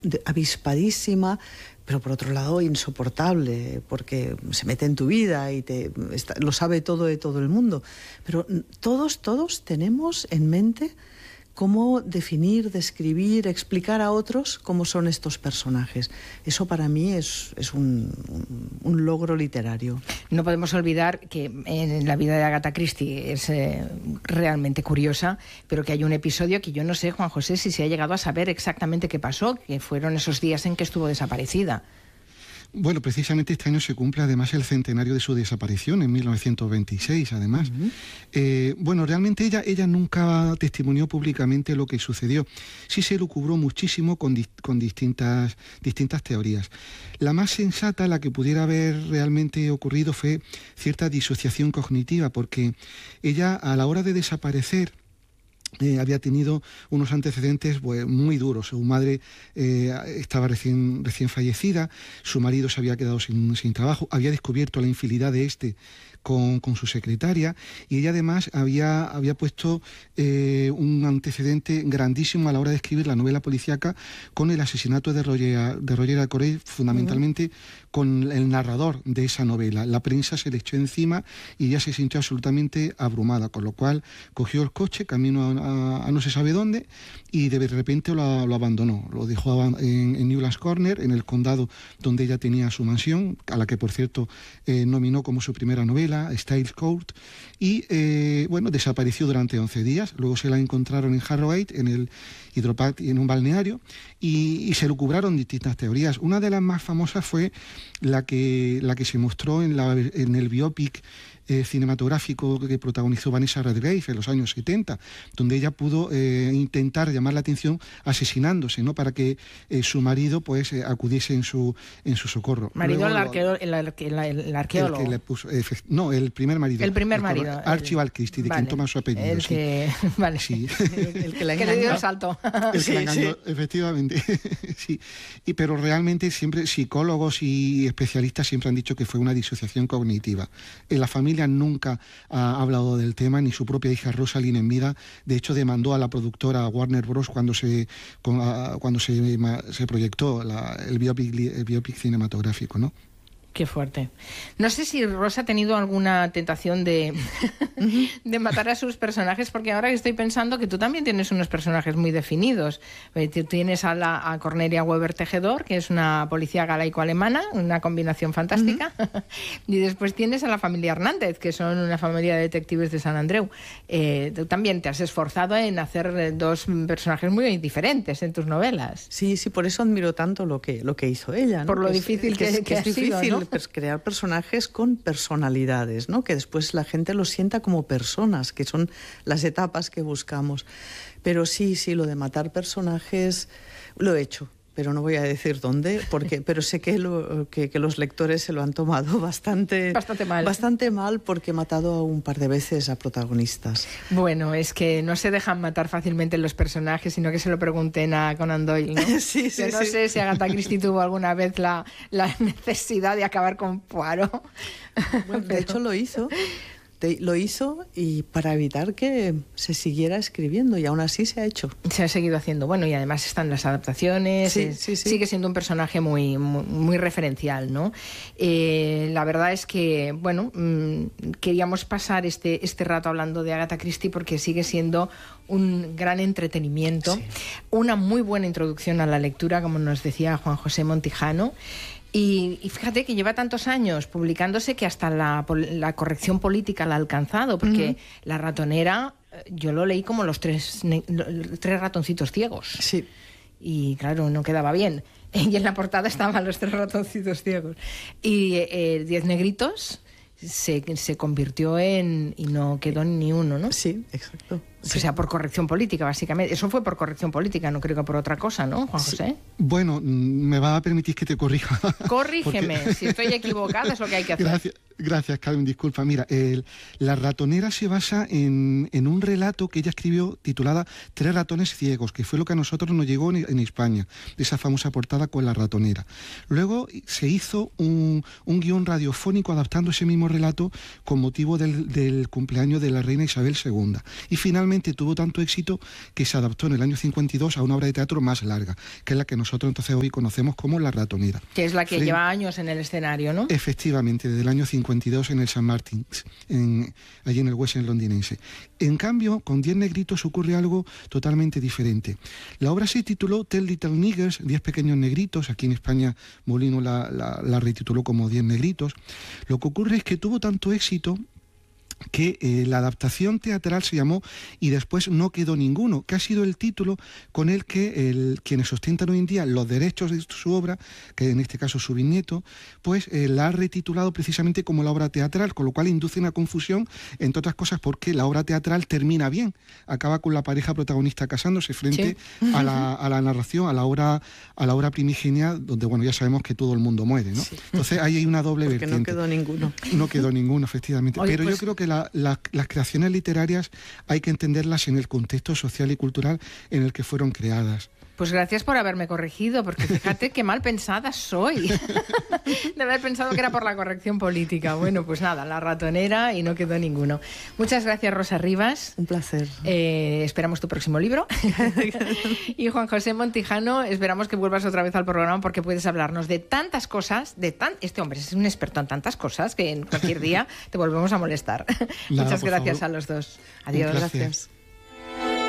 avispadísima, pero por otro lado insoportable, porque se mete en tu vida y lo sabe todo de todo el mundo. Pero todos tenemos en mente cómo definir, describir, explicar a otros cómo son estos personajes. Eso para mí es un logro literario. No podemos olvidar que en la vida de Agatha Christie es realmente curiosa, pero que hay un episodio que yo no sé, Juan José, si se ha llegado a saber exactamente qué pasó, que fueron esos días en que estuvo desaparecida. Bueno, precisamente este año se cumple además el centenario de su desaparición, en 1926, además. Bueno, realmente ella nunca testimonió públicamente lo que sucedió. Sí se lucubró muchísimo con distintas teorías. La más sensata, la que pudiera haber realmente ocurrido, fue cierta disociación cognitiva, porque ella, a la hora de desaparecer, había tenido unos antecedentes pues, muy duros. Su madre estaba recién fallecida, su marido se había quedado sin trabajo, había descubierto la infidelidad de con su secretaria, y ella además había puesto un antecedente grandísimo a la hora de escribir la novela policíaca con el asesinato de Roger Acorah, fundamentalmente con el narrador de esa novela. La prensa se le echó encima y ella se sintió absolutamente abrumada, con lo cual cogió el coche, camino a no se sabe dónde, y de repente lo abandonó. Lo dejó en Newlands Corner, en el condado donde ella tenía su mansión, a la que por cierto nominó como su primera novela, Styles Court, y bueno, desapareció durante 11 días. Luego se la encontraron en Harrogate, en el Hydropark, en un balneario, y se lucubraron distintas teorías. Una de las más famosas fue la que se mostró en el biopic cinematográfico que protagonizó Vanessa Redgrave en los años 70, donde ella pudo intentar llamar la atención asesinándose, ¿no?, para que su marido pues acudiese en su socorro. Marido, el arqueólogo. El que le puso, no, el primer marido. El primer marido. Archibald Christie, de quien toma su apellido. El que, sí. Vale. Sí. El que le dio el salto. El que la engañó, efectivamente. Sí. Pero realmente siempre psicólogos y especialistas siempre han dicho que fue una disociación cognitiva. En la familia nunca ha hablado del tema, ni su propia hija Rosalind en vida. De hecho, demandó a la productora Warner Bros. Cuando se proyectó el biopic cinematográfico, ¿no? Qué fuerte. No sé si Rosa ha tenido alguna tentación de matar a sus personajes, porque ahora estoy pensando que tú también tienes unos personajes muy definidos. Tú tienes a Cornelia Weber Tejedor, que es una policía galaico-alemana, una combinación fantástica, y después tienes a la familia Hernández, que son una familia de detectives de San Andreu. Tú también te has esforzado en hacer dos personajes muy diferentes en tus novelas. Sí, por eso admiro tanto lo que hizo ella, ¿no? Por lo difícil que es difícil, sido, ¿no? Crear personajes con personalidades, ¿no? Que después la gente los sienta como personas, que son las etapas que buscamos. Pero sí, lo de matar personajes lo he hecho, pero no voy a decir dónde, pero sé que los lectores se lo han tomado bastante mal, porque he matado un par de veces a protagonistas. Bueno, es que no se dejan matar fácilmente los personajes, sino que se lo pregunten a Conan Doyle, ¿no? Sí. Yo no sé si Agatha Christie tuvo alguna vez la necesidad de acabar con Poirot. Bueno, de hecho lo hizo. Y para evitar que se siguiera escribiendo, y aún así se ha hecho. Se ha seguido haciendo. Bueno, y además están las adaptaciones. Sí. Sigue siendo un personaje muy, muy, muy referencial, ¿no? La verdad es que, bueno, queríamos pasar este rato hablando de Agatha Christie porque sigue siendo un gran entretenimiento, una muy buena introducción a la lectura, como nos decía Juan José Montijano. Y fíjate que lleva tantos años publicándose que hasta la corrección política la ha alcanzado, porque La ratonera, yo lo leí como los tres ratoncitos ciegos. Sí. Y claro, no quedaba bien. Y en la portada estaban los 3 ratoncitos ciegos. Y 10 negritos se convirtió y no quedó ni uno, ¿no? Sí, exacto. Sí. O sea, por corrección política, básicamente. Eso fue por corrección política, no creo que por otra cosa, ¿no, Juan José? Sí. Bueno, me va a permitir que te corrija. Corrígeme, porque... si estoy equivocada es lo que hay que hacer. Gracias, Carmen, disculpa. Mira, La ratonera se basa en un relato que ella escribió titulada 3 ratones ciegos, que fue lo que a nosotros nos llegó en España, de esa famosa portada con La ratonera. Luego se hizo un guión radiofónico adaptando ese mismo relato con motivo del cumpleaños de la reina Isabel II. Y finalmente finalmente tuvo tanto éxito que se adaptó en el año 52 a una obra de teatro más larga, que es la que nosotros entonces hoy conocemos como La ratonera. Que es la que lleva años en el escenario, ¿no? Efectivamente, desde el año 52 en el St. Martin's, allí en el West End londinense. En cambio, con 10 negritos ocurre algo totalmente diferente. La obra se tituló 10 Little Niggers, 10 pequeños negritos. Aquí en España Molino la retituló como 10 negritos. Lo que ocurre es que tuvo tanto éxito que la adaptación teatral se llamó Y después no quedó ninguno, que ha sido el título con el que quienes ostentan hoy en día los derechos de su obra, que en este caso su bisnieto, pues la ha retitulado precisamente como la obra teatral, con lo cual induce una confusión, entre otras cosas porque la obra teatral termina bien, acaba con la pareja protagonista casándose frente a la narración, a la obra primigenia, donde bueno, ya sabemos que todo el mundo muere, ¿no? Sí. Entonces ahí hay una doble vertiente. No quedó ninguno. No quedó ninguno, efectivamente. Oye, pero pues, yo creo que las creaciones literarias hay que entenderlas en el contexto social y cultural en el que fueron creadas. Pues gracias por haberme corregido, porque fíjate qué mal pensada soy. De haber pensado que era por la corrección política. Bueno, pues nada, La ratonera y no quedó ninguno. Muchas gracias, Rosa Rivas. Un placer. Esperamos tu próximo libro. Y Juan José Montijano, esperamos que vuelvas otra vez al programa porque puedes hablarnos de tantas cosas, este hombre es un experto en tantas cosas que en cualquier día te volvemos a molestar. Muchas gracias a los dos. Adiós. Gracias.